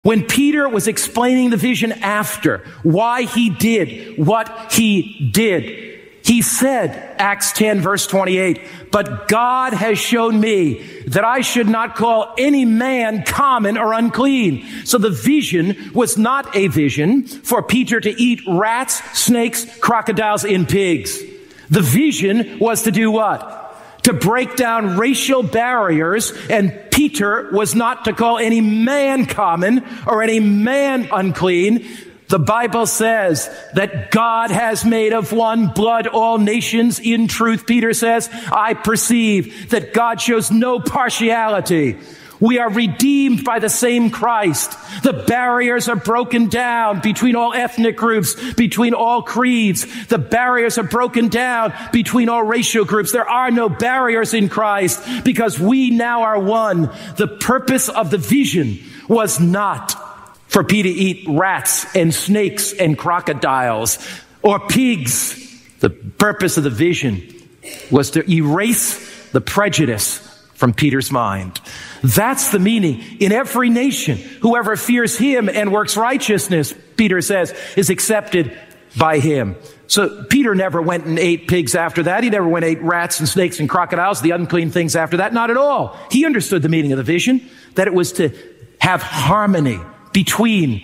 When Peter was explaining the vision after, why he did what he did, he said, Acts 10, verse 28, "But God has shown me that I should not call any man common or unclean." So the vision was not a vision for Peter to eat rats, snakes, crocodiles, and pigs. The vision was to do what? To break down racial barriers, and Peter was not to call any man common or any man unclean. The Bible says that God has made of one blood all nations in truth. Peter says, I perceive that God shows no partiality. We are redeemed by the same Christ. The barriers are broken down between all ethnic groups, between all creeds. The barriers are broken down between all racial groups. There are no barriers in Christ because we now are one. The purpose of the vision was not for Peter to eat rats and snakes and crocodiles or pigs. The purpose of the vision was to erase the prejudice from Peter's mind. That's the meaning. In every nation, whoever fears him and works righteousness, Peter says, is accepted by him. So Peter never went and ate pigs after that. He never went and ate rats and snakes and crocodiles, the unclean things after that. Not at all. He understood the meaning of the vision, that it was to have harmony between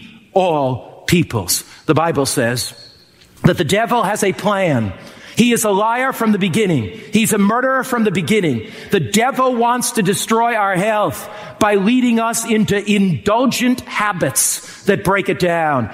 all peoples. The Bible says that the devil has a plan. He is a liar from the beginning. He's a murderer from the beginning. The devil wants to destroy our health by leading us into indulgent habits that break it down.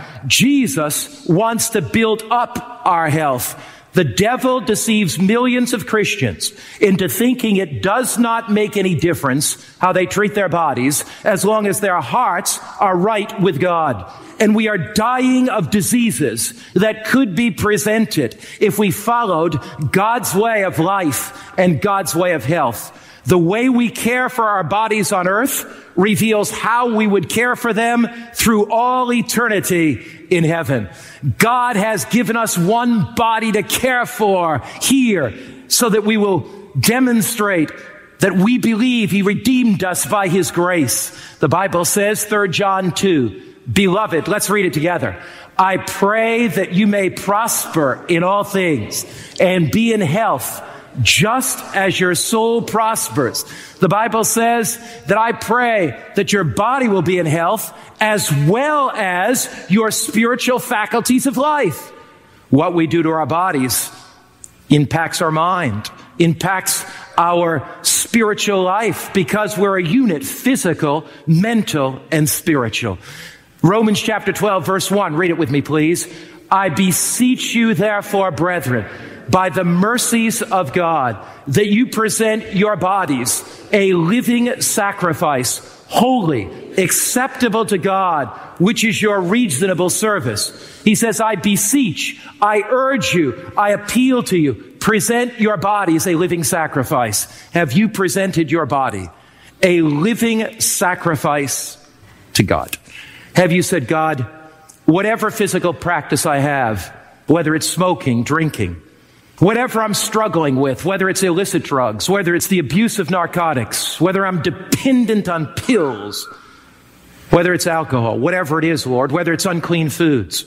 Jesus wants to build up our health. The devil deceives millions of Christians into thinking it does not make any difference how they treat their bodies as long as their hearts are right with God. And we are dying of diseases that could be prevented if we followed God's way of life and God's way of health. The way we care for our bodies on earth reveals how we would care for them through all eternity in heaven. God has given us one body to care for here so that we will demonstrate that we believe he redeemed us by his grace. The Bible says, 3 John 2, "Beloved," let's read it together. "I pray that you may prosper in all things and be in health, just as your soul prospers." The Bible says that I pray that your body will be in health as well as your spiritual faculties of life. What we do to our bodies impacts our mind, impacts our spiritual life, because we're a unit, physical, mental, and spiritual. Romans chapter 12, verse 1. Read it with me, please. "I beseech you, therefore, brethren, by the mercies of God, that you present your bodies a living sacrifice, holy, acceptable to God, which is your reasonable service." He says, I beseech, I urge you, I appeal to you, present your bodies a living sacrifice. Have you presented your body a living sacrifice to God? Have you said, God, whatever physical practice I have, whether it's smoking, drinking, whatever I'm struggling with, whether it's illicit drugs, whether it's the abuse of narcotics, whether I'm dependent on pills, whether it's alcohol, whatever it is, Lord, whether it's unclean foods,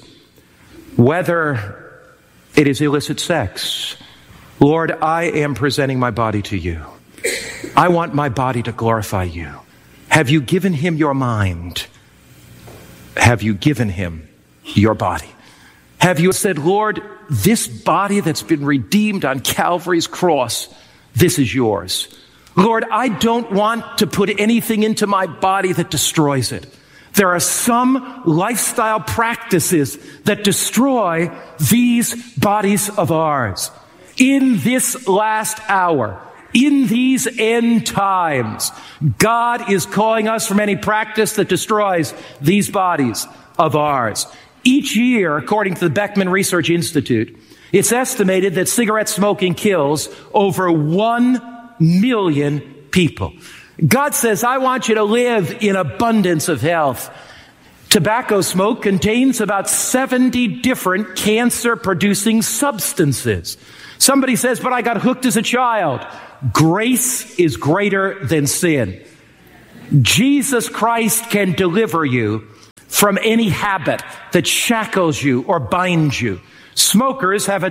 whether it is illicit sex, Lord, I am presenting my body to you. I want my body to glorify you. Have you given him your mind? Have you given him your body? Have you said, Lord, this body that's been redeemed on Calvary's cross, this is yours. Lord, I don't want to put anything into my body that destroys it. There are some lifestyle practices that destroy these bodies of ours. In this last hour, in these end times, God is calling us from any practice that destroys these bodies of ours. Each year, according to the Beckman Research Institute, it's estimated that cigarette smoking kills over 1 million people. God says, I want you to live in abundance of health. Tobacco smoke contains about 70 different cancer-producing substances. Somebody says, but I got hooked as a child. Grace is greater than sin. Jesus Christ can deliver you from any habit that shackles you or binds you. Smokers have a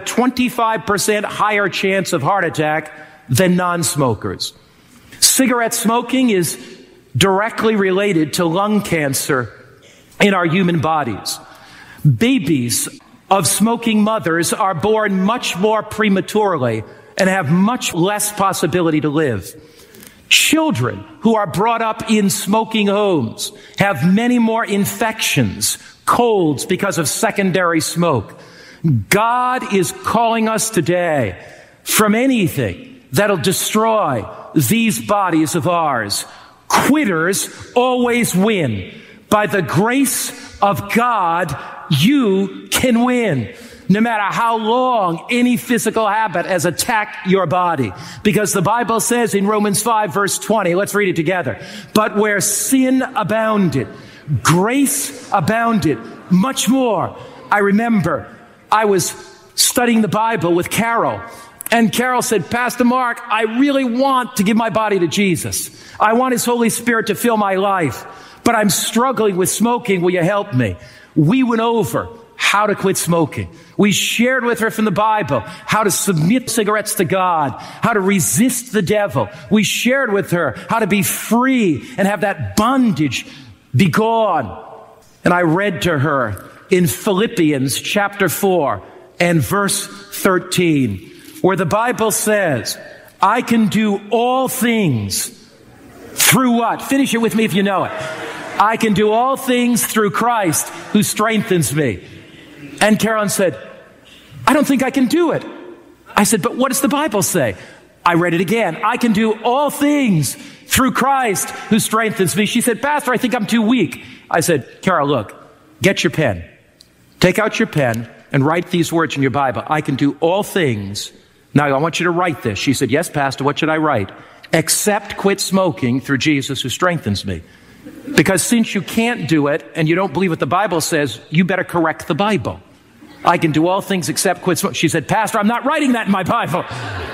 25% higher chance of heart attack than non-smokers. Cigarette smoking is directly related to lung cancer in our human bodies. Babies of smoking mothers are born much more prematurely and have much less possibility to live. Children who are brought up in smoking homes have many more infections, colds because of secondary smoke. God is calling us today from anything that'll destroy these bodies of ours. Quitters always win. By the grace of God, you can win. No matter how long any physical habit has attacked your body. Because the Bible says in Romans 5 verse 20, let's read it together. But where sin abounded, grace abounded much more. I remember I was studying the Bible with Carol. And Carol said, Pastor Mark, I really want to give my body to Jesus. I want His Holy Spirit to fill my life. But I'm struggling with smoking. Will you help me? We went over how to quit smoking. We shared with her from the Bible how to submit cigarettes to God, how to resist the devil. We shared with her how to be free and have that bondage be gone. And I read to her in Philippians chapter 4 and verse 13, where the Bible says, I can do all things through what? Finish it with me if you know it. I can do all things through Christ who strengthens me. And Carolyn said, I don't think I can do it. I said, but what does the Bible say? I read it again. I can do all things through Christ who strengthens me. She said, Pastor, I think I'm too weak. I said, Carol, look, get your pen. Take out your pen and write these words in your Bible. I can do all things. Now, I want you to write this. She said, yes, Pastor, what should I write? Except quit smoking through Jesus who strengthens me. Because since you can't do it and you don't believe what the Bible says, you better correct the Bible. I can do all things except quit smoking. She said, Pastor, I'm not writing that in my Bible.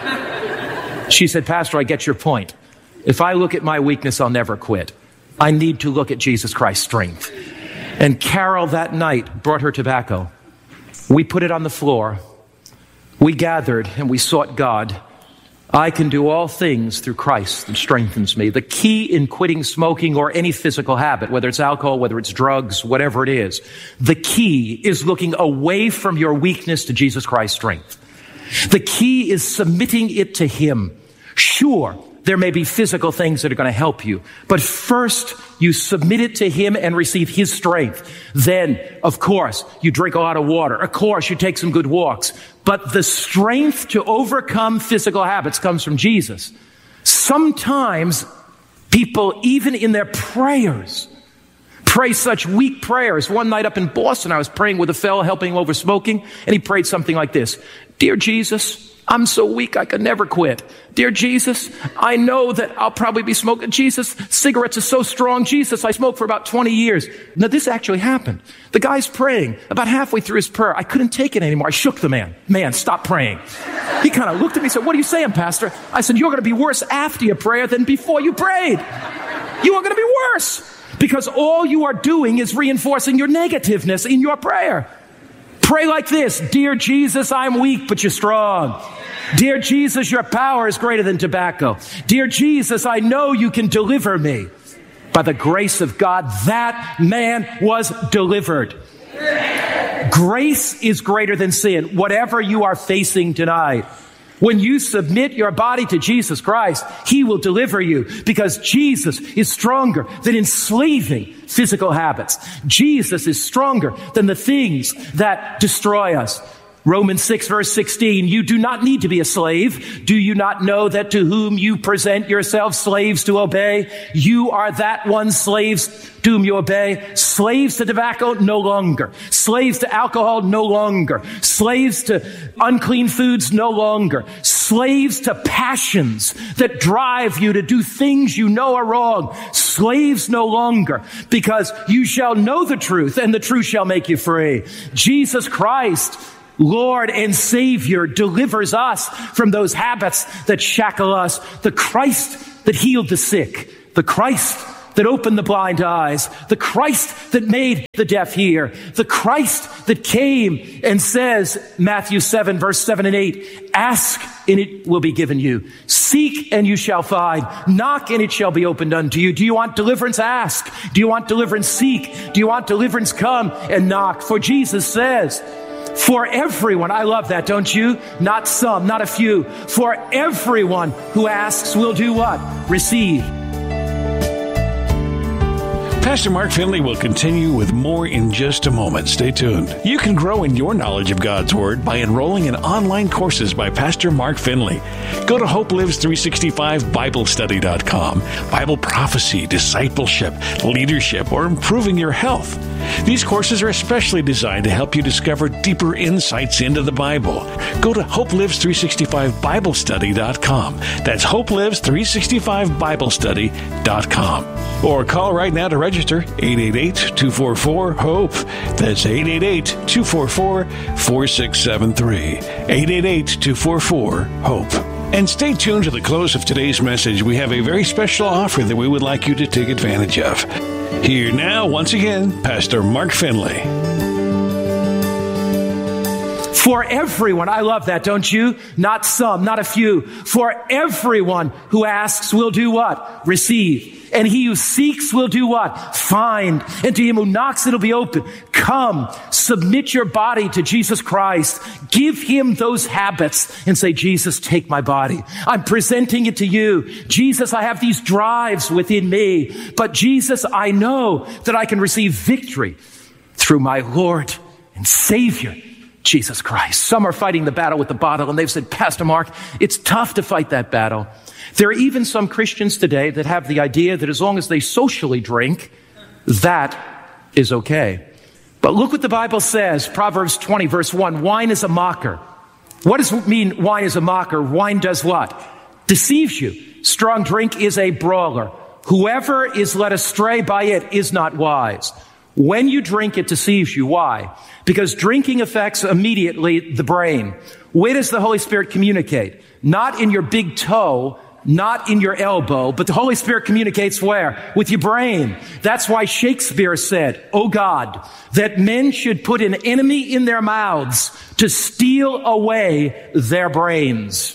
She said, Pastor, I get your point. If I look at my weakness, I'll never quit. I need to look at Jesus Christ's strength. And Carol that night brought her tobacco. We put it on the floor. We gathered and we sought God. I can do all things through Christ that strengthens me. The key in quitting smoking or any physical habit, whether it's alcohol, whether it's drugs, whatever it is, the key is looking away from your weakness to Jesus Christ's strength. The key is submitting it to Him. Sure, there may be physical things that are going to help you, but first you submit it to Him and receive His strength. Then, of course, you drink a lot of water. Of course, you take some good walks. But the strength to overcome physical habits comes from Jesus. Sometimes people, even in their prayers, pray such weak prayers. One night up in Boston, I was praying with a fellow helping him over smoking, and he prayed something like this. Dear Jesus, I'm so weak I could never quit. Dear Jesus, I know that I'll probably be smoking. Jesus, cigarettes are so strong. Jesus, I smoked for about 20 years. Now, this actually happened. The guy's praying. About halfway through his prayer, I couldn't take it anymore. I shook the man. Man, stop praying. He kind of looked at me and said, what are you saying, Pastor? I said, you're going to be worse after your prayer than before you prayed. You are going to be worse because all you are doing is reinforcing your negativeness in your prayer. Pray like this. Dear Jesus, I'm weak, but you're strong. Dear Jesus, your power is greater than tobacco. Dear Jesus, I know you can deliver me. By the grace of God, that man was delivered. Grace is greater than sin. Whatever you are facing tonight, when you submit your body to Jesus Christ, He will deliver you because Jesus is stronger than enslaving physical habits. Jesus is stronger than the things that destroy us. Romans 6 verse 16, you do not need to be a slave. Do you not know that to whom you present yourselves slaves to obey, you are that one slaves to whom you obey? Slaves to tobacco, no longer. Slaves to alcohol, no longer. Slaves to unclean foods, no longer. Slaves to passions that drive you to do things you know are wrong. Slaves no longer, because you shall know the truth and the truth shall make you free. Jesus Christ, Lord and Savior, delivers us from those habits that shackle us. The Christ that healed the sick, the Christ that opened the blind eyes, the Christ that made the deaf hear, the Christ that came and says, Matthew 7, verse 7 and 8, ask and it will be given you. Seek and you shall find. Knock and it shall be opened unto you. Do you want deliverance? Ask. Do you want deliverance? Seek. Do you want deliverance? Come and knock. For Jesus says, for everyone, I love that, don't you? Not some, not a few. For everyone who asks will do what? Receive. Pastor Mark Finley will continue with more in just a moment. Stay tuned. You can grow in your knowledge of God's Word by enrolling in online courses by Pastor Mark Finley. Go to HopeLives365BibleStudy.com. Bible prophecy, discipleship, leadership, or improving your health. These courses are especially designed to help you discover deeper insights into the Bible. Go to HopeLives365BibleStudy.com. That's HopeLives365BibleStudy.com. Or call right now to register 888-244-HOPE. That's 888-244-4673. 888-244-HOPE. And stay tuned to the close of today's message. We have a very special offer that we would like you to take advantage of. Here now, once again, Pastor Mark Finley. For everyone, I love that, don't you? Not some, not a few. For everyone who asks will do what? Receive. And he who seeks will do what? Find. And to him who knocks, it'll be open. Come, submit your body to Jesus Christ. Give him those habits and say, Jesus, take my body. I'm presenting it to you. Jesus, I have these drives within me. But Jesus, I know that I can receive victory through my Lord and Savior, Jesus Christ. Some are fighting the battle with the bottle, and they've said, Pastor Mark, it's tough to fight that battle. There are even some Christians today that have the idea that as long as they socially drink, that is okay. But look what the Bible says, Proverbs 20, verse 1, wine is a mocker. What does it mean, wine is a mocker? Wine does what? Deceives you. Strong drink is a brawler. Whoever is led astray by it is not wise. When you drink, it deceives you. Why? Because drinking affects immediately the brain. Where does the Holy Spirit communicate? Not in your big toe, not in your elbow, but the Holy Spirit communicates where? With your brain. That's why Shakespeare said, "Oh God, that men should put an enemy in their mouths to steal away their brains."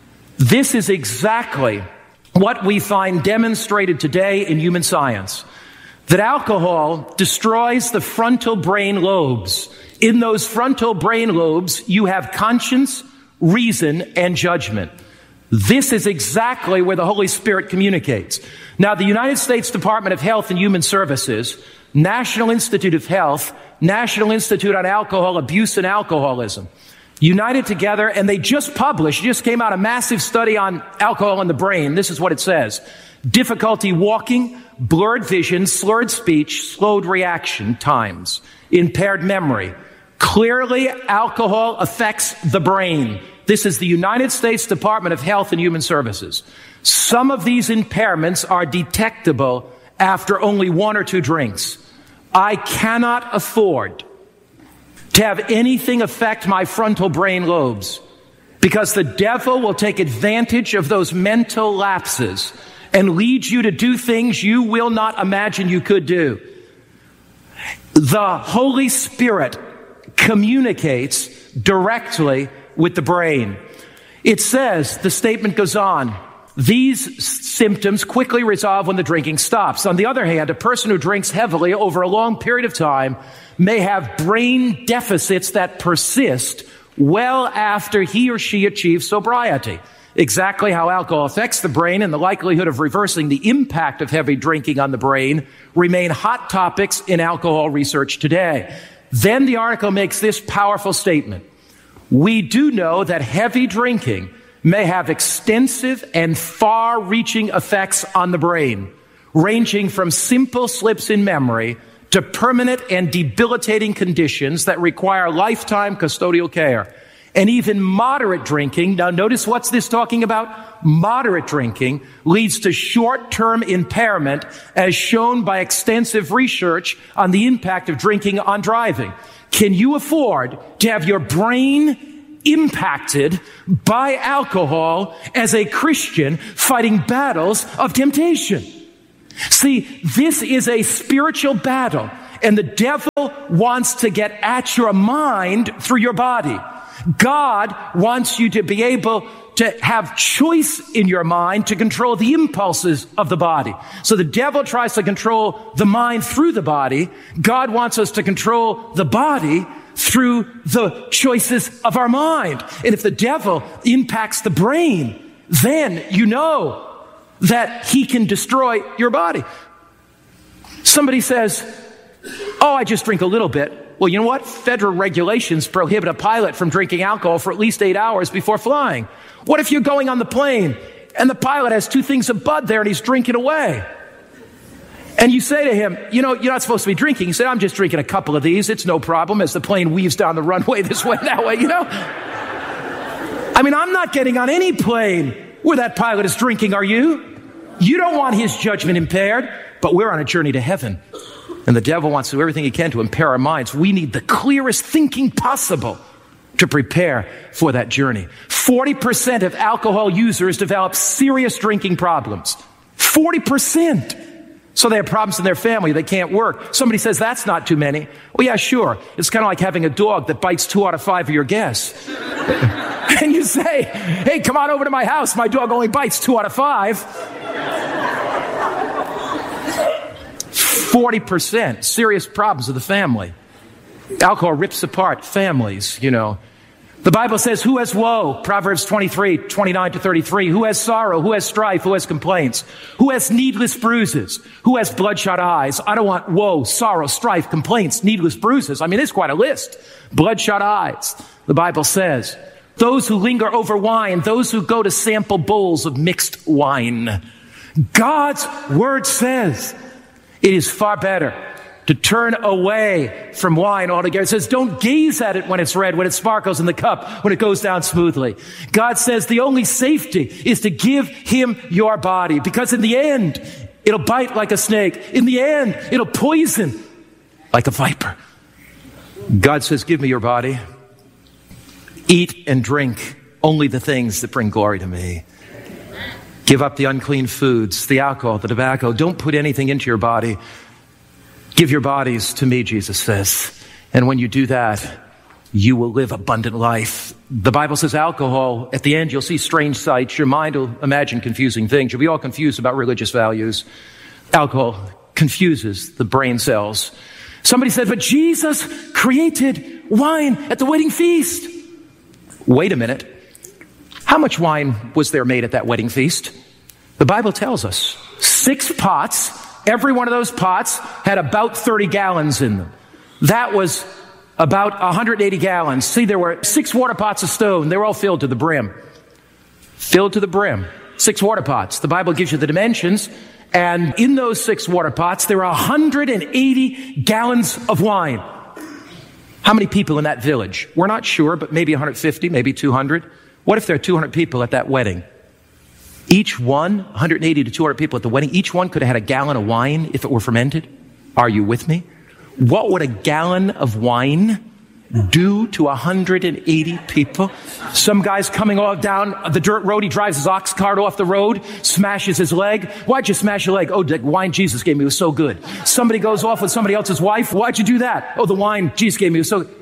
This is exactly what we find demonstrated today in human science. That alcohol destroys the frontal brain lobes. In those frontal brain lobes, you have conscience, reason, and judgment. This is exactly where the Holy Spirit communicates. Now, the United States Department of Health and Human Services, National Institute of Health, National Institute on Alcohol Abuse and Alcoholism, united together, and they just came out a massive study on alcohol in the brain. This is what it says. Difficulty walking, blurred vision, slurred speech, slowed reaction times, impaired memory. Clearly, alcohol affects the brain. This is the United States Department of Health and Human Services. Some of these impairments are detectable after only one or two drinks. I cannot afford to have anything affect my frontal brain lobes because the devil will take advantage of those mental lapses and lead you to do things you will not imagine you could do. The Holy Spirit communicates directly with the brain. It says, the statement goes on, these symptoms quickly resolve when the drinking stops. On the other hand, a person who drinks heavily over a long period of time may have brain deficits that persist well after he or she achieves sobriety. Exactly how alcohol affects the brain and the likelihood of reversing the impact of heavy drinking on the brain remain hot topics in alcohol research today. Then the article makes this powerful statement. We do know that heavy drinking may have extensive and far-reaching effects on the brain, ranging from simple slips in memory to permanent and debilitating conditions that require lifetime custodial care. And even moderate drinking, now notice what's this talking about? Moderate drinking leads to short-term impairment as shown by extensive research on the impact of drinking on driving. Can you afford to have your brain impacted by alcohol as a Christian fighting battles of temptation? See, this is a spiritual battle, and the devil wants to get at your mind through your body. God wants you to be able to have choice in your mind to control the impulses of the body. So the devil tries to control the mind through the body. God wants us to control the body through the choices of our mind. And if the devil impacts the brain, then you know that he can destroy your body. Somebody says, oh, I just drink a little bit. Well, you know what? Federal regulations prohibit a pilot from drinking alcohol for at least 8 hours before flying. What if you're going on the plane and the pilot has 2 things of bud there and he's drinking away? And you say to him, you know, you're not supposed to be drinking. He said, I'm just drinking a couple of these. It's no problem, as the plane weaves down the runway this way, that way, you know? I mean, I'm not getting on any plane where that pilot is drinking, are you? You don't want his judgment impaired, but we're on a journey to heaven. And the devil wants to do everything he can to impair our minds. We need the clearest thinking possible to prepare for that journey. 40% of alcohol users develop serious drinking problems. 40%. So they have problems in their family. They can't work. Somebody says, that's not too many. Well, yeah, sure. It's kind of like having a dog that bites 2 out of 5 of your guests. And you say, hey, come on over to my house. My dog only bites 2 out of 5. 40% serious problems of the family. Alcohol rips apart families, you know. The Bible says, who has woe? Proverbs 23, 29 to 33. Who has sorrow? Who has strife? Who has complaints? Who has needless bruises? Who has bloodshot eyes? I don't want woe, sorrow, strife, complaints, needless bruises. I mean, there's quite a list. Bloodshot eyes. The Bible says, those who linger over wine, those who go to sample bowls of mixed wine. God's word says it is far better to turn away from wine altogether. It says, don't gaze at it when it's red, when it sparkles in the cup, when it goes down smoothly. God says the only safety is to give him your body, because in the end, it'll bite like a snake. In the end, it'll poison like a viper. God says, give me your body. Eat and drink only the things that bring glory to me. Give up the unclean foods, the alcohol, the tobacco. Don't put anything into your body. Give your bodies to me, Jesus says. And when you do that, you will live abundant life. The Bible says alcohol, at the end, you'll see strange sights. Your mind will imagine confusing things. You'll be all confused about religious values. Alcohol confuses the brain cells. Somebody said, but Jesus created wine at the wedding feast. Wait a minute. How much wine was there made at that wedding feast? The Bible tells us 6 pots. Every one of those pots had about 30 gallons in them. That was about 180 gallons. See, there were 6 water pots of stone. They were all filled to the brim. Filled to the brim. 6 water pots. The Bible gives you the dimensions. And in those 6 water pots, there are 180 gallons of wine. How many people in that village? We're not sure, but maybe 150, maybe 200. What if there are 200 people at that wedding? Each one, 180 to 200 people at the wedding, each one could have had a gallon of wine if it were fermented. Are you with me? What would a gallon of wine do to 180 people? Some guy's coming all down the dirt road. He drives his ox cart off the road, smashes his leg. Why'd you smash your leg? Oh, the wine Jesus gave me was so good. Somebody goes off with somebody else's wife. Why'd you do that? Oh, the wine Jesus gave me was so good.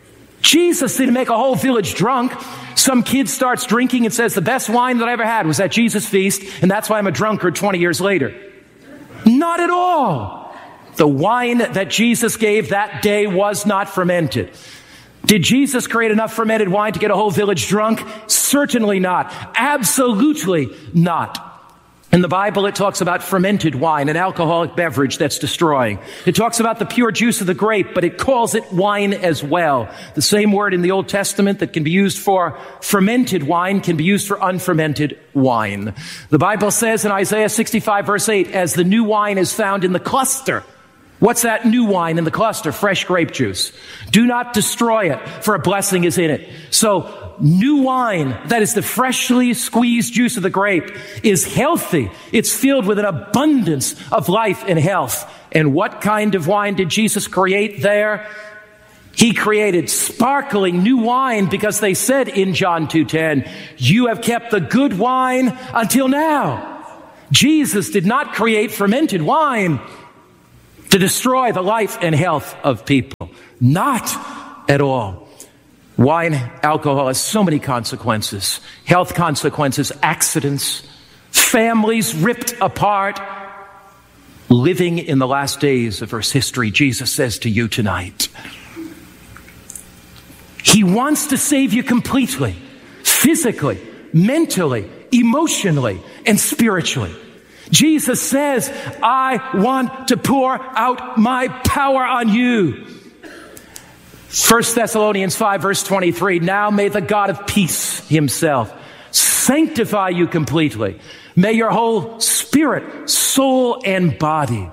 Jesus didn't make a whole village drunk. Some kid starts drinking and says, the best wine that I ever had was at Jesus' feast, and that's why I'm a drunkard 20 years later. Not at all. The wine that Jesus gave that day was not fermented. Did Jesus create enough fermented wine to get a whole village drunk? Certainly not. Absolutely not. In the Bible, it talks about fermented wine, an alcoholic beverage that's destroying. It talks about the pure juice of the grape, but it calls it wine as well. The same word in the Old Testament that can be used for fermented wine can be used for unfermented wine. The Bible says in Isaiah 65 verse 8, as the new wine is found in the cluster. What's that new wine in the cluster? Fresh grape juice. Do not destroy it, for a blessing is in it. So, new wine, that is the freshly squeezed juice of the grape, is healthy. It's filled with an abundance of life and health. And what kind of wine did Jesus create there? He created sparkling new wine, because they said in John 2:10, you have kept the good wine until now. Jesus did not create fermented wine to destroy the life and health of people. Not at all. Wine, alcohol has so many consequences. Health consequences, accidents, families ripped apart. Living in the last days of Earth's history, Jesus says to you tonight, He wants to save you completely, physically, mentally, emotionally, and spiritually. Jesus says, I want to pour out my power on you. 1 Thessalonians 5 verse 23, now may the God of peace himself sanctify you completely. May your whole spirit, soul, and body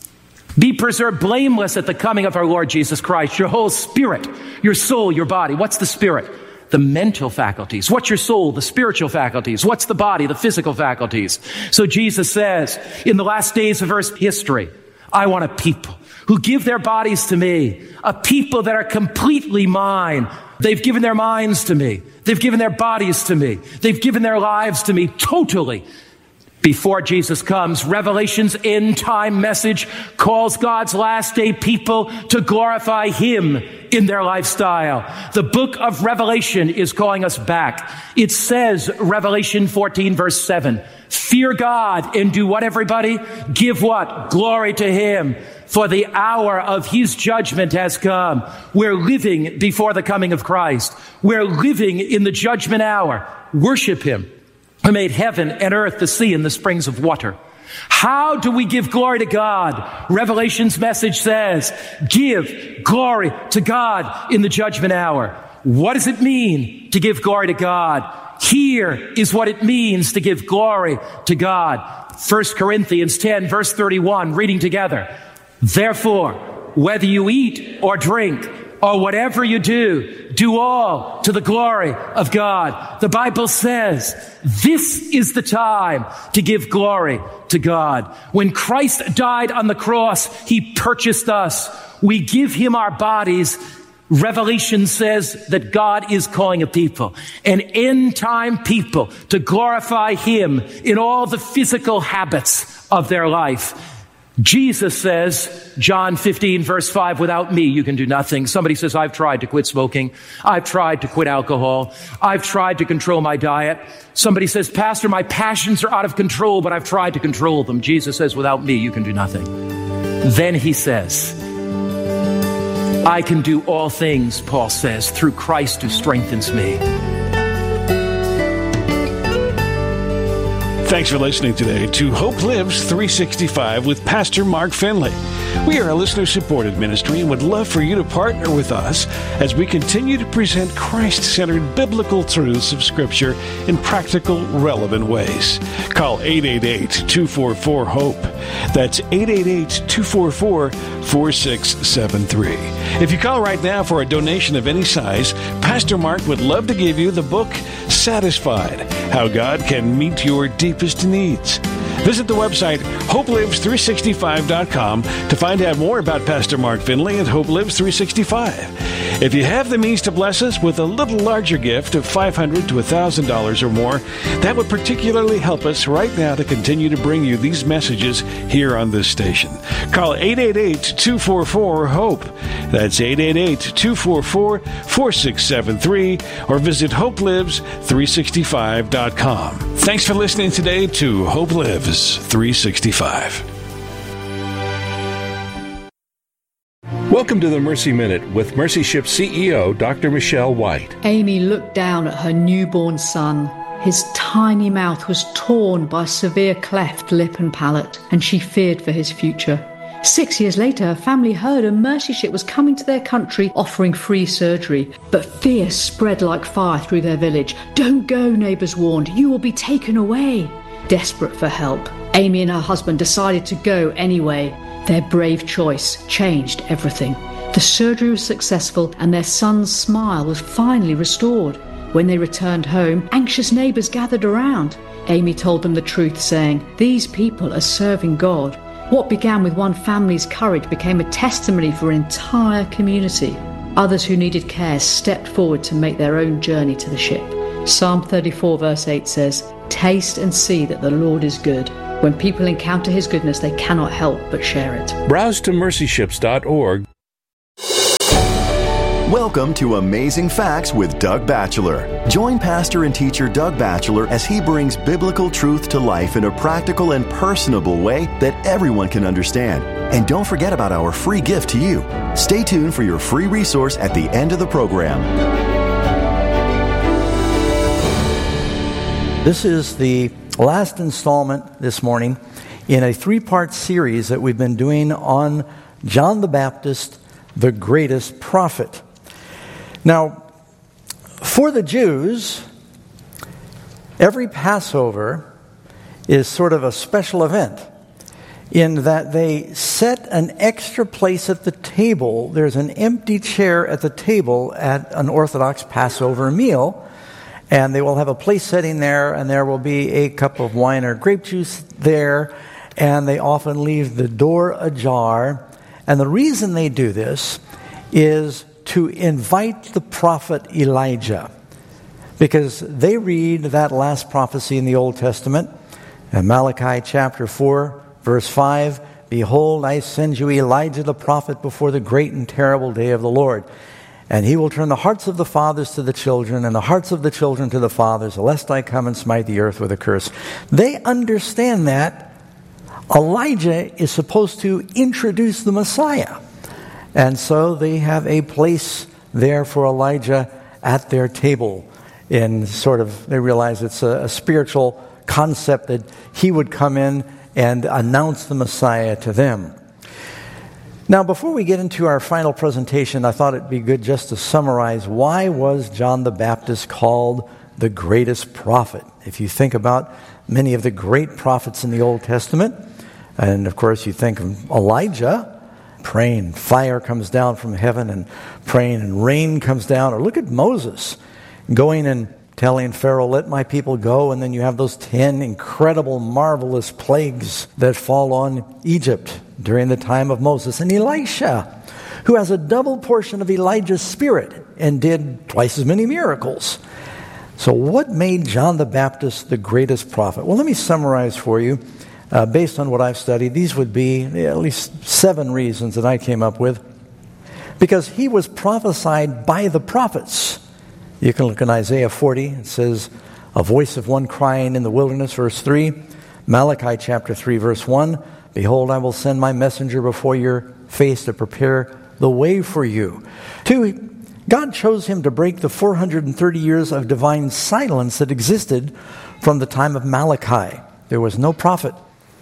be preserved blameless at the coming of our Lord Jesus Christ. Your whole spirit, your soul, your body. What's the spirit? The mental faculties. What's your soul? The spiritual faculties. What's the body? The physical faculties. So Jesus says, in the last days of Earth's history, I want a people who give their bodies to me, a people that are completely mine. They've given their minds to me. They've given their bodies to me. They've given their lives to me totally. Before Jesus comes, Revelation's end time message calls God's last day people to glorify Him in their lifestyle. The book of Revelation is calling us back. It says, Revelation 14 verse 7, fear God and do what, everybody? Give what? Glory to Him. For the hour of His judgment has come. We're living before the coming of Christ. We're living in the judgment hour. Worship Him, who made heaven and earth, the sea, and the springs of water. How do we give glory to God? Revelation's message says, give glory to God in the judgment hour. What does it mean to give glory to God? Here is what it means to give glory to God. 1 Corinthians 10, verse 31, reading together. Therefore, whether you eat or drink, or whatever you do, do all to the glory of God. The Bible says this is the time to give glory to God. When Christ died on the cross, He purchased us. We give Him our bodies. Revelation says that God is calling a people, an end-time people, to glorify Him in all the physical habits of their life. Jesus says, John 15, verse 5, without me, you can do nothing. Somebody says, I've tried to quit smoking. I've tried to quit alcohol. I've tried to control my diet. Somebody says, Pastor, my passions are out of control, but I've tried to control them. Jesus says, without me, you can do nothing. Then He says, I can do all things, Paul says, through Christ who strengthens me. Thanks for listening today to Hope Lives 365 with Pastor Mark Finley. We are a listener-supported ministry and would love for you to partner with us as we continue to present Christ-centered biblical truths of Scripture in practical, relevant ways. Call 888-244-HOPE. That's 888-244-4673. If you call right now for a donation of any size, Pastor Mark would love to give you the book, Satisfied, How God Can Meet Your Deepest Needs. Visit the website HopeLives365.com to find out more about Pastor Mark Finley and Hope Lives 365. If you have the means to bless us with a little larger gift of $500 to $1,000 or more, that would particularly help us right now to continue to bring you these messages here on this station. Call 888-244-HOPE. That's 888-244-4673 or visit HopeLives365.com. Thanks for listening today to Hope Lives 365. Welcome to the Mercy Minute with Mercy Ship CEO, Dr. Michelle White. Amy looked down at her newborn son. His tiny mouth was torn by a severe cleft lip and palate, and she feared for his future. 6 years later, her family heard a Mercy Ship was coming to their country offering free surgery. But fear spread like fire through their village. Don't go, neighbours warned. You will be taken away. Desperate for help, Amy and her husband decided to go anyway. Their brave choice changed everything. The surgery was successful and their son's smile was finally restored. When they returned home, anxious neighbours gathered around. Amy told them the truth, saying, "These people are serving God." What began with one family's courage became a testimony for an entire community. Others who needed care stepped forward to make their own journey to the ship. Psalm 34 verse 8 says, "Taste and see that the Lord is good." When people encounter his goodness, they cannot help but share it. Browse to mercyships.org. Welcome to Amazing Facts with Doug Batchelor. Join pastor and teacher Doug Batchelor as he brings biblical truth to life in a practical and personable way that everyone can understand. And don't forget about our free gift to you. Stay tuned for your free resource at the end of the program. This is the last installment this morning in a three-part series that we've been doing on John the Baptist, the greatest prophet. Now, for the Jews, every Passover is sort of a special event in that they set an extra place at the table. There's an empty chair at the table at an Orthodox Passover meal, and they will have a place setting there, and there will be a cup of wine or grape juice there, and they often leave the door ajar. And the reason they do this is to invite the prophet Elijah, because they read that last prophecy in the Old Testament, in Malachi chapter 4, verse 5, "Behold, I send you Elijah the prophet before the great and terrible day of the Lord. And he will turn the hearts of the fathers to the children, and the hearts of the children to the fathers, lest I come and smite the earth with a curse." They understand that Elijah is supposed to introduce the Messiah. And so they have a place there for Elijah at their table. And sort of, they realize it's a spiritual concept that he would come in and announce the Messiah to them. Now, before we get into our final presentation, I thought it'd be good just to summarize, why was John the Baptist called the greatest prophet? If you think about many of the great prophets in the Old Testament, and of course you think of Elijah, praying, fire comes down from heaven, and praying, and rain comes down. Or look at Moses, going and telling Pharaoh, "Let my people go," and then you have those 10 incredible, marvelous plagues that fall on Egypt during the time of Moses. And Elisha, who has a double portion of Elijah's spirit and did twice as many miracles. So what made John the Baptist the greatest prophet? Well, let me summarize for you. Based on what I've studied, these would be at least 7 reasons that I came up with. Because he was prophesied by the prophets. You can look in Isaiah 40. It says, "A voice of one crying in the wilderness," verse 3. Malachi chapter 3, verse 1. "Behold, I will send my messenger before your face to prepare the way for you." 2. God chose him to break the 430 years of divine silence that existed from the time of Malachi. There was no prophet,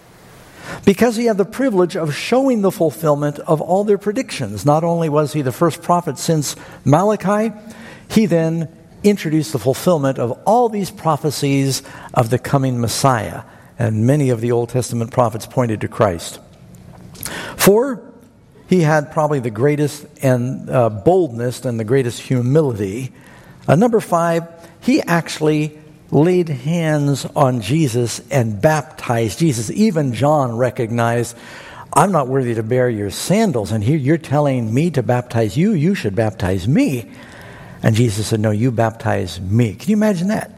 because he had the privilege of showing the fulfillment of all their predictions. Not only was he the first prophet since Malachi, he then introduced the fulfillment of all these prophecies of the coming Messiah. And many of the Old Testament prophets pointed to Christ. 4, he had probably the greatest and boldness and the greatest humility. Number 5, he actually laid hands on Jesus and baptized Jesus. Even John recognized, "I'm not worthy to bear your sandals, and here you're telling me to baptize you. You should baptize me." And Jesus said, "No, you baptize me." Can you imagine that?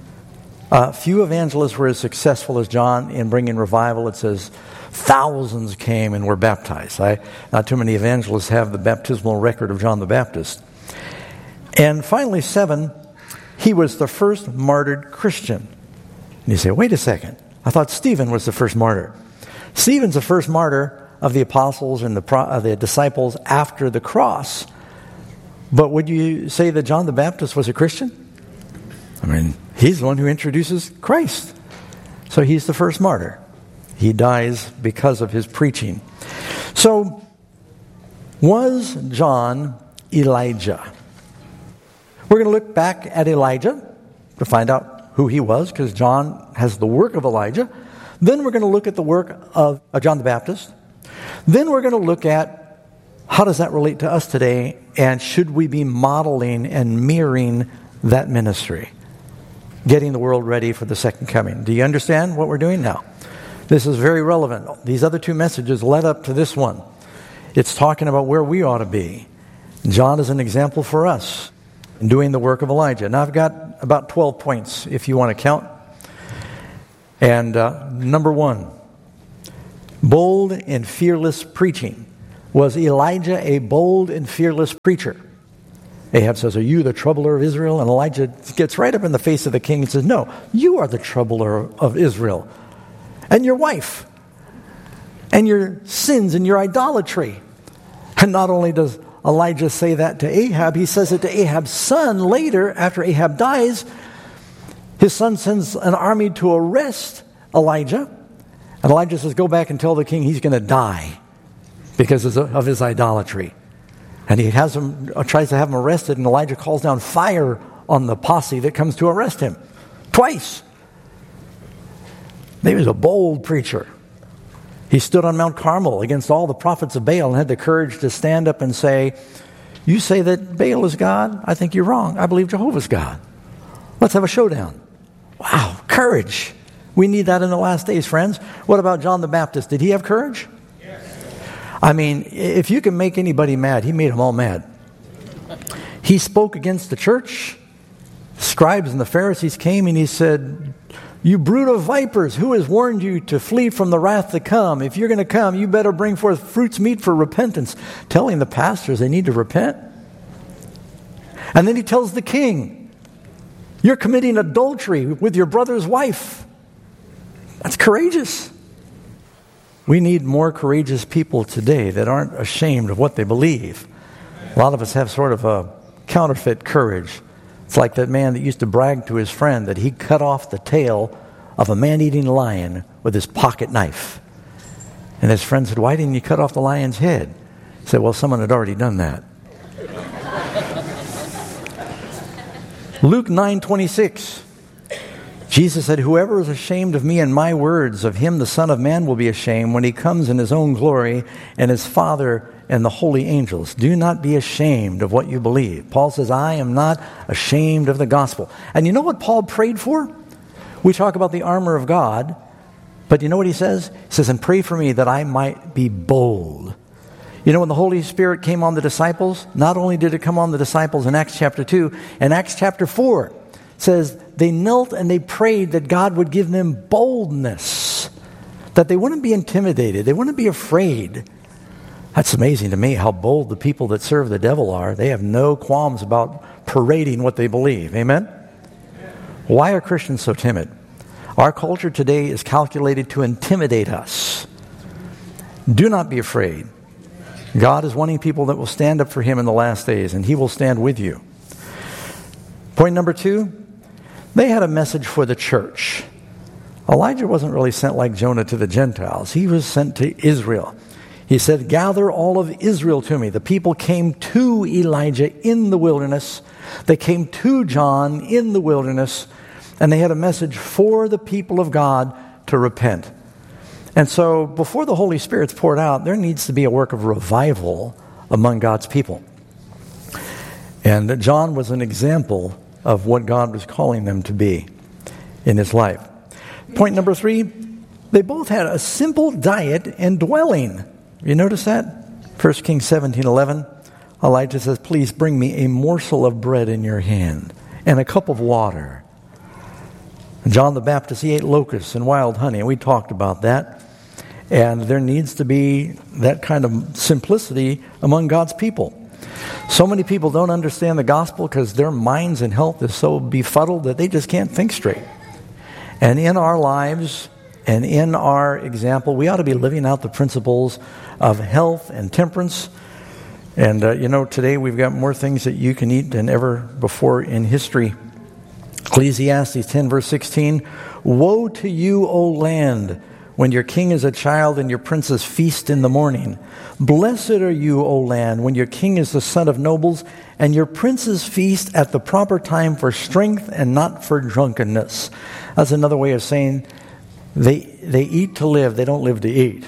Few evangelists were as successful as John in bringing revival. It says thousands came and were baptized. Not too many evangelists have the baptismal record of John the Baptist. And finally, 7, he was the first martyred Christian. And you say, wait a second, I thought Stephen was the first martyr. Stephen's the first martyr of the apostles and the disciples after the cross. But would you say that John the Baptist was a Christian? I mean, he's the one who introduces Christ. So he's the first martyr. He dies because of his preaching. So, was John Elijah? We're going to look back at Elijah to find out who he was, because John has the work of Elijah. Then we're going to look at the work of John the Baptist. Then we're going to look at how does that relate to us today, and should we be modeling and mirroring that ministry, getting the world ready for the second coming. Do you understand what we're doing now? This is very relevant. These other 2 messages led up to this one. It's talking about where we ought to be. John is an example for us. in doing the work of Elijah. Now, I've got about 12 points if you want to count. And number one, bold and fearless preaching. Was Elijah a bold and fearless preacher? Ahab says, "Are you the troubler of Israel?" And Elijah gets right up in the face of the king and says, "No, you are the troubler of Israel. And your wife. And your sins and your idolatry." And not only does Elijah say that to Ahab, he says it to Ahab's son later, after Ahab dies. His son sends an army to arrest Elijah. And Elijah says, "Go back and tell the king he's going to die because of his idolatry." And he has him, tries to have him arrested, and Elijah calls down fire on the posse that comes to arrest him. Twice. He was a bold preacher. He stood on Mount Carmel against all the prophets of Baal and had the courage to stand up and say, "You say that Baal is God? I think you're wrong. I believe Jehovah's God. Let's have a showdown." Wow, courage. We need that in the last days, friends. What about John the Baptist? Did he have courage? Yes. I mean, if you can make anybody mad, he made them all mad. He spoke against the church. The scribes and the Pharisees came and he said, "You brood of vipers, who has warned you to flee from the wrath to come? If you're going to come, you better bring forth fruits meet for repentance," telling the pastors they need to repent. And then he tells the king, "You're committing adultery with your brother's wife." That's courageous. We need more courageous people today that aren't ashamed of what they believe. A lot of us have sort of a counterfeit courage. It's like that man that used to brag to his friend that he cut off the tail of a man-eating lion with his pocket knife. And his friend said, "Why didn't you cut off the lion's head?" He said, "Well, someone had already done that." Luke 9:26. Jesus said, "Whoever is ashamed of me and my words, of him the Son of Man will be ashamed when he comes in his own glory and his Father and the holy angels." Do not be ashamed of what you believe. Paul says, "I am not ashamed of the gospel." And you know what Paul prayed for? We talk about the armor of God, but you know what he says? He says, "And pray for me that I might be bold." You know, when the Holy Spirit came on the disciples, not only did it come on the disciples in Acts chapter 2, in Acts chapter 4, says they knelt and they prayed that God would give them boldness, that they wouldn't be intimidated, they wouldn't be afraid. That's amazing to me how bold the people that serve the devil are. They have no qualms about parading what they believe. Amen? Why are Christians so timid? Our culture today is calculated to intimidate us. Do not be afraid. God is wanting people that will stand up for him in the last days, and he will stand with you. Point number 2, they had a message for the church. Elijah wasn't really sent like Jonah to the Gentiles. He was sent to Israel. He said, "Gather all of Israel to me." The people came to Elijah in the wilderness. They came to John in the wilderness, and they had a message for the people of God to repent. And so before the Holy Spirit's poured out, there needs to be a work of revival among God's people. And John was an example of what God was calling them to be in his life. Point number 3, they both had a simple diet and dwelling. You notice that? 1 Kings 17:11. Elijah says, "Please bring me a morsel of bread in your hand and a cup of water." John the Baptist, he ate locusts and wild honey, and we talked about that. And there needs to be that kind of simplicity among God's people. So many people don't understand the gospel because their minds and health is so befuddled that they just can't think straight. And in our lives and in our example, we ought to be living out the principles of health and temperance. And, today we've got more things that you can eat than ever before in history. Ecclesiastes 10 verse 16, "Woe to you, O land, when your king is a child and your princes feast in the morning. Blessed are you, O land, when your king is the son of nobles and your princes feast at the proper time for strength and not for drunkenness." That's another way of saying they eat to live, they don't live to eat.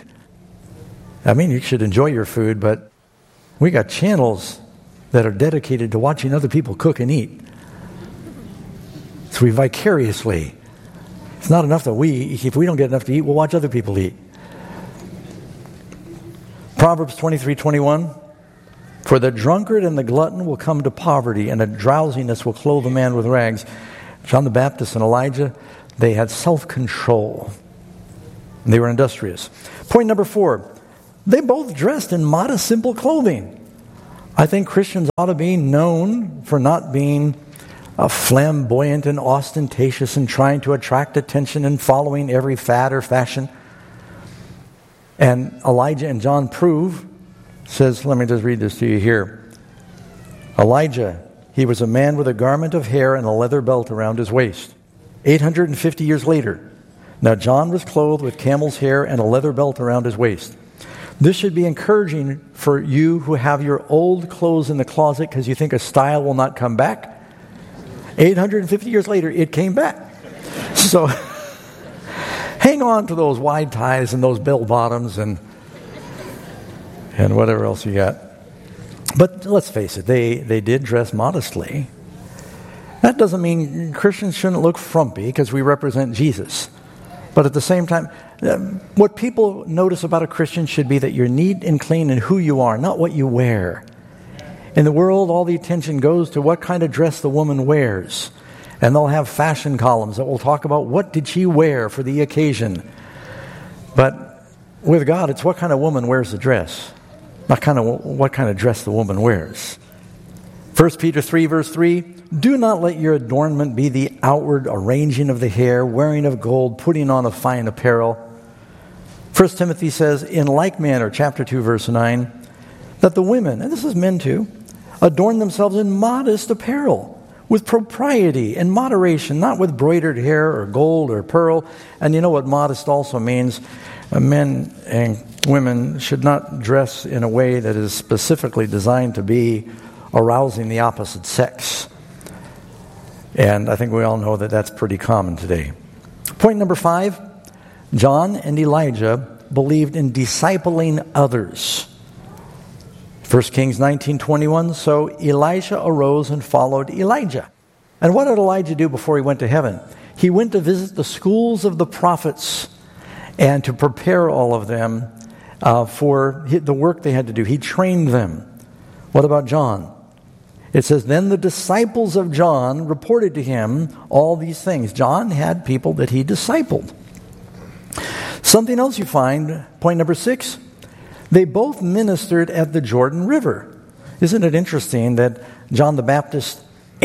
I mean, you should enjoy your food, but we got channels that are dedicated to watching other people cook and eat. So we vicariously. It's not enough that if we don't get enough to eat, we'll watch other people eat. Proverbs 23:21. For the drunkard and the glutton will come to poverty, and a drowsiness will clothe a man with rags. John the Baptist and Elijah, they had self-control. They were industrious. Point number 4, they both dressed in modest, simple clothing. I think Christians ought to be known for not being flamboyant and ostentatious and trying to attract attention and following every fad or fashion. And Elijah and John prove, says, let me just read this to you here. Elijah, he was a man with a garment of hair and a leather belt around his waist. 850 years later. Now John was clothed with camel's hair and a leather belt around his waist. This should be encouraging for you who have your old clothes in the closet because you think a style will not come back. 850 years later, it came back. So hang on to those wide ties and those bell bottoms and whatever else you got. But let's face it, they did dress modestly. That doesn't mean Christians shouldn't look frumpy because we represent Jesus. But at the same time, what people notice about a Christian should be that you're neat and clean in who you are, not what you wear. In the world, all the attention goes to what kind of dress the woman wears. And they'll have fashion columns that will talk about what did she wear for the occasion. But with God, it's what kind of woman wears the dress, not what kind of dress the woman wears. 1 Peter 3, verse 3, do not let your adornment be the outward arranging of the hair, wearing of gold, putting on of fine apparel. 1 Timothy says, in like manner, chapter 2, verse 9, that the women, and this is men too, adorn themselves in modest apparel, with propriety and moderation, not with broidered hair or gold or pearl. And you know what modest also means? Men and women should not dress in a way that is specifically designed to be arousing the opposite sex. And I think we all know that that's pretty common today. Point number 5, John and Elijah believed in discipling others. 1 Kings 19:21, so Elisha arose and followed Elijah. And what did Elijah do before he went to heaven? He went to visit the schools of the prophets and to prepare all of them for the work they had to do. He trained them. What about John? It says, then the disciples of John reported to him all these things. John had people that he discipled. Something else you find, point number 6, they both ministered at the Jordan River. Isn't it interesting that John the Baptist,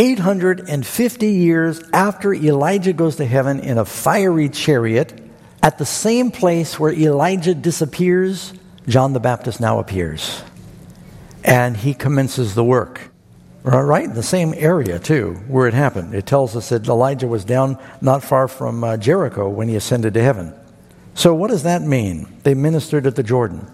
850 years after Elijah goes to heaven in a fiery chariot, at the same place where Elijah disappears, John the Baptist now appears. And he commences the work. Right? In the same area, too, where it happened. It tells us that Elijah was down not far from Jericho when he ascended to heaven. So what does that mean? They ministered at the Jordan.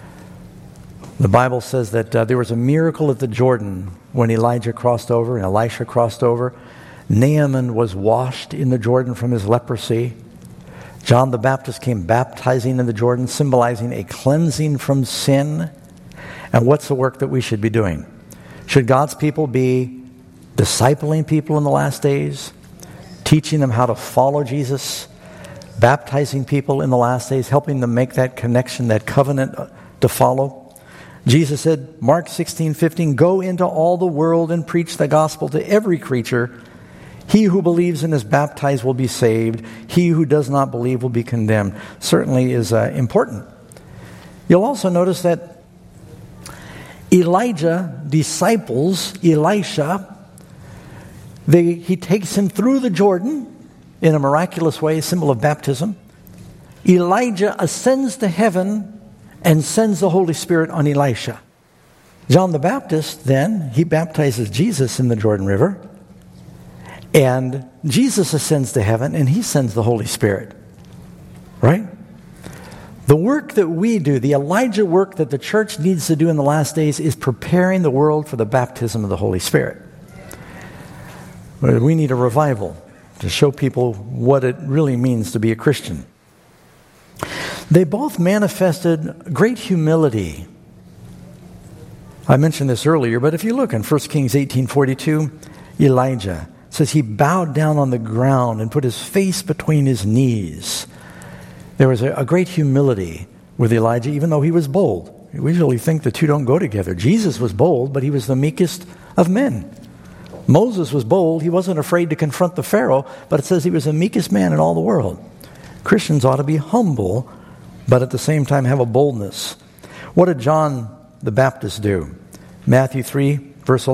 The Bible says that there was a miracle at the Jordan when Elijah crossed over and Elisha crossed over. Naaman was washed in the Jordan from his leprosy. John the Baptist came baptizing in the Jordan, symbolizing a cleansing from sin. And what's the work that we should be doing? Should God's people be discipling people in the last days, teaching them how to follow Jesus, baptizing people in the last days, helping them make that connection, that covenant to follow? Jesus said, Mark 16:15, go into all the world and preach the gospel to every creature. He who believes and is baptized will be saved. He who does not believe will be condemned. Certainly is important. You'll also notice that Elijah disciples Elisha. He takes him through the Jordan in a miraculous way, a symbol of baptism. Elijah ascends to heaven and sends the Holy Spirit on Elisha. John the Baptist, then, he baptizes Jesus in the Jordan River. And Jesus ascends to heaven and he sends the Holy Spirit. Right? The work that we do, the Elijah work that the church needs to do in the last days, is preparing the world for the baptism of the Holy Spirit. We need a revival to show people what it really means to be a Christian. They both manifested great humility. I mentioned this earlier, but if you look in 1 Kings 18:42, Elijah says he bowed down on the ground and put his face between his knees. There was a great humility with Elijah, even though he was bold. We usually think the two don't go together. Jesus was bold, but he was the meekest of men. Moses was bold. He wasn't afraid to confront the Pharaoh, but it says he was the meekest man in all the world. Christians ought to be humble, but at the same time have a boldness. What did John the Baptist do? Matthew 3, verse 11.